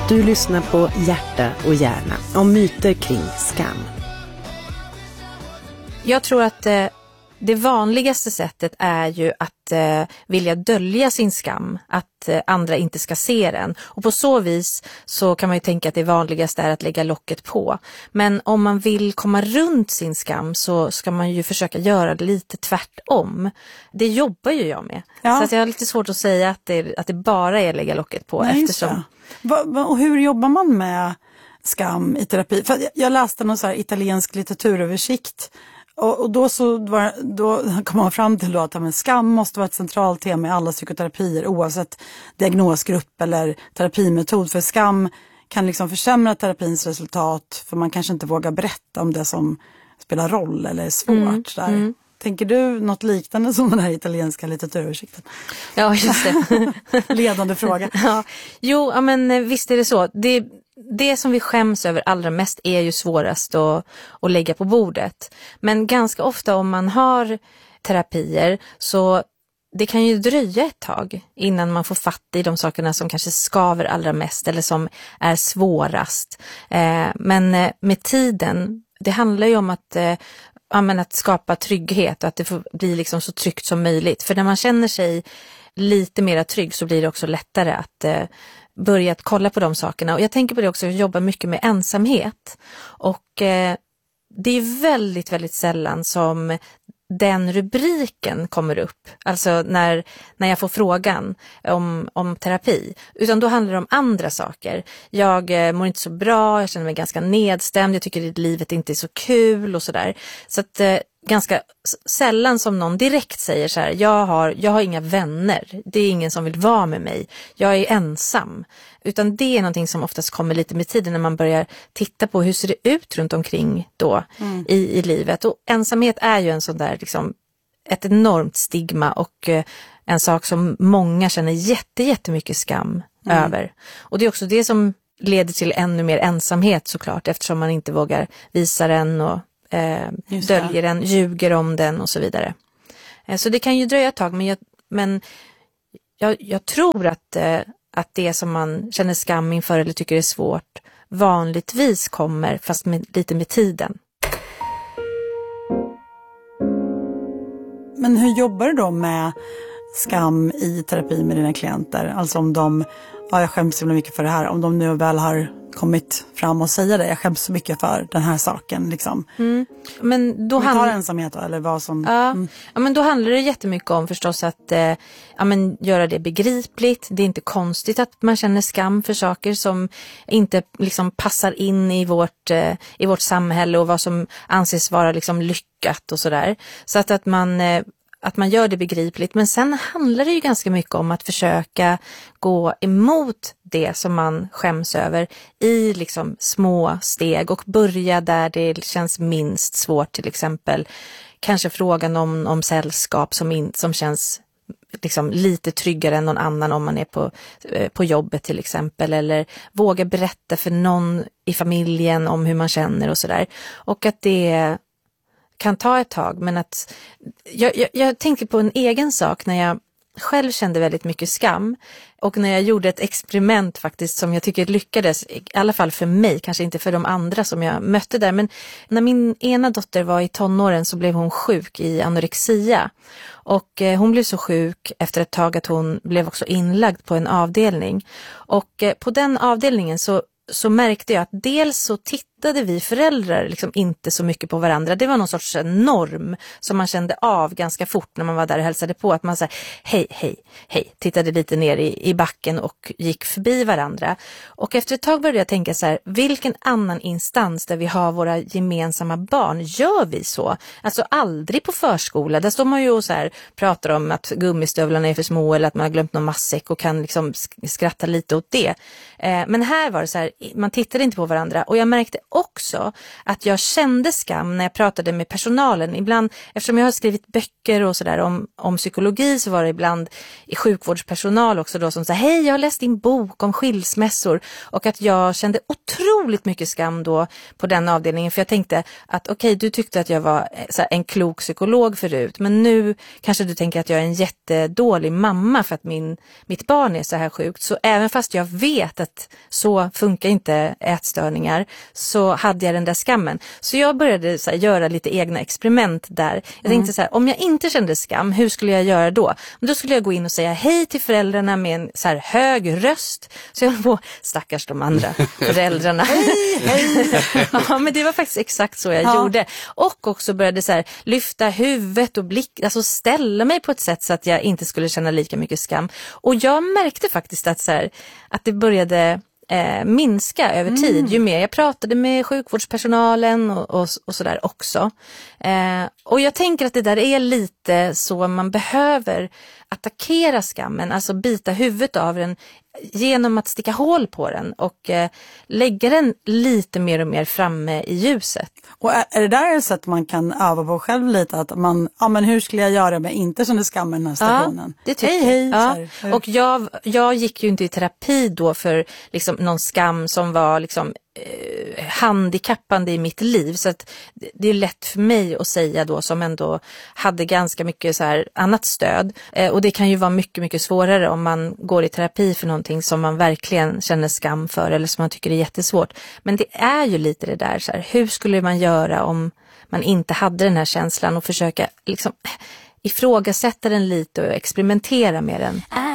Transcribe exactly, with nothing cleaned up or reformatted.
Du lyssnar på Hjärta och hjärna om myter kring skam. Jag tror att eh, det vanligaste sättet är ju att eh, vilja dölja sin skam, att eh, andra inte ska se den. Och på så vis så kan man ju tänka att det vanligaste är att lägga locket på. Men om man vill komma runt sin skam så ska man ju försöka göra det lite tvärtom. Det jobbar ju jag med. Ja. Så att jag har lite svårt att säga att det, att det bara är att lägga locket på. Nej, eftersom... va, va, och hur jobbar man med skam i terapi? För jag, jag läste någon så här italiensk litteraturöversikt. Och, och då, så var, då kom man fram till då att men skam måste vara ett centralt tema i alla psykoterapier oavsett diagnosgrupp eller terapimetod. För skam kan liksom försämra terapins resultat för man kanske inte vågar berätta om det som spelar roll eller är svårt. Mm, där. mm. Tänker du något liknande som den här italienska litteraturöversikten? Ja, just det. Ledande fråga. Ja. Jo, men visst är det så. Det, det som vi skäms över allra mest är ju svårast att, att lägga på bordet. Men ganska ofta om man har terapier så det kan ju dröja ett tag innan man får fatt i de sakerna som kanske skaver allra mest eller som är svårast. Eh, men med tiden, det handlar ju om att eh, Ja, men att skapa trygghet och att det får bli liksom så tryggt som möjligt. För när man känner sig lite mer trygg så blir det också lättare att eh, börja att kolla på de sakerna. Och jag tänker på det också, jag jobbar mycket med ensamhet. Och eh, det är väldigt, väldigt sällan som den rubriken kommer upp. Alltså när, när jag får frågan om, om terapi. Utan då handlar det om andra saker. Jag eh, mår inte så bra, jag känner mig ganska nedstämd, jag tycker att livet inte är så kul och sådär. Så att eh, ganska sällan som någon direkt säger så här, jag har, jag har inga vänner, det är ingen som vill vara med mig, jag är ensam. Utan det är någonting som oftast kommer lite med tiden när man börjar titta på hur ser det ut runt omkring då mm. i, i livet. Och ensamhet är ju en sån där liksom, ett enormt stigma och eh, en sak som många känner jätte, jättemycket skam mm. över. Och det är också det som leder till ännu mer ensamhet såklart, eftersom man inte vågar visa den och eh, döljer den, ljuger om den och så vidare. Eh, så det kan ju dröja ett tag, men jag, men jag, jag tror att eh, att det som man känner skam inför eller tycker är svårt vanligtvis kommer fast med, lite med tiden. Men hur jobbar du då med skam i terapi med dina klienter? Alltså om de, ja jag skäms så mycket för det här, om de nu väl har kommit fram och säger det, jag skäms så mycket för den här saken liksom. Mm. Men då handlar handlar ensamhet då, eller vad som ja. Mm. ja men då handlar det jättemycket om förstås att eh, ja men göra det begripligt. Det är inte konstigt att man känner skam för saker som inte liksom passar in i vårt eh, i vårt samhälle och vad som anses vara liksom lyckat och sådär. Så att att man eh, att man gör det begripligt. Men sen handlar det ju ganska mycket om att försöka gå emot det som man skäms över i liksom små steg och börja där det känns minst svårt, till exempel kanske frågan om, om sällskap som, in, som känns liksom lite tryggare än någon annan om man är på, på jobbet till exempel, eller våga berätta för någon i familjen om hur man känner och sådär. Och att det kan ta ett tag, men att jag, jag, jag tänker på en egen sak när jag själv kände väldigt mycket skam och när jag gjorde ett experiment faktiskt som jag tycker lyckades, i alla fall för mig, kanske inte för de andra som jag mötte där, men när min ena dotter var i tonåren så blev hon sjuk i anorexia och eh, hon blev så sjuk efter ett tag att hon blev också inlagd på en avdelning och eh, på den avdelningen så så märkte jag att dels så tittade vi föräldrar liksom inte så mycket på varandra. Det var någon sorts norm som man kände av ganska fort när man var där och hälsade på. Att man sa hej, hej, hej. Tittade lite ner i, i backen och gick förbi varandra. Och efter ett tag började jag tänka så här, vilken annan instans där vi har våra gemensamma barn gör vi så? Alltså aldrig på förskola. Där står man ju och så här, pratar om att gummistövlarna är för små eller att man har glömt någon matsäck och kan liksom skratta lite åt det. Eh, men här var det så här, man tittade inte på varandra och jag märkte också att jag kände skam när jag pratade med personalen. Ibland, eftersom jag har skrivit böcker och sådär om, om psykologi, så var det ibland i sjukvårdspersonal också då som sa, hej, jag har läst din bok om skilsmässor, och att jag kände otroligt mycket skam då på den avdelningen, för jag tänkte att okej, okay, du tyckte att jag var så här, en klok psykolog förut, men nu kanske du tänker att jag är en jättedålig mamma för att min, mitt barn är så här sjukt. Så även fast jag vet att så funkar inte ätstörningar, så hade jag den där skammen. Så jag började så här, göra lite egna experiment där. Jag tänkte så här, om jag inte kände skam, hur skulle jag göra då? Då skulle jag gå in och säga hej till föräldrarna med en så här hög röst. Så jag var på, stackars de andra föräldrarna. Hej, hej. Ja, men det var faktiskt exakt så jag ja. gjorde. Och också började så här, lyfta huvudet och blick, alltså ställa mig på ett sätt så att jag inte skulle känna lika mycket skam. Och jag märkte faktiskt att, så här, att det började eh, minska över mm. tid. Ju mer jag pratade med sjukvårdspersonalen och, och, och sådär också. Eh, och jag tänker att det där är lite så man behöver attackera skammen, alltså bita huvudet av den genom att sticka hål på den och eh, lägga den lite mer och mer framme i ljuset. Och är, är det där ett sätt man kan öva på själv lite? Att man, ja men hur skulle jag göra med inte kände skam i den här stationen? Ja, det tycker hej, hej, jag. Ja. Och jag, jag gick ju inte i terapi då för liksom någon skam som var liksom eh, handikappande i mitt liv. Så att det är lätt för mig att säga då, som ändå hade ganska mycket så här annat stöd. Eh, och det kan ju vara mycket, mycket svårare om man går i terapi för någonting som man verkligen känner skam för eller som man tycker är jättesvårt. Men det är ju lite det där så här, hur skulle man göra om man inte hade den här känslan, och försöka liksom ifrågasätta den lite och experimentera med den.